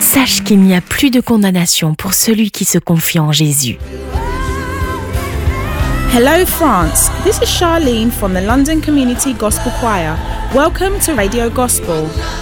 Sache qu'il n'y a plus de condamnation pour celui qui se confie en Jésus. Hello France, this is Charlene from the London Community Gospel Choir. Welcome to Radio Gospel.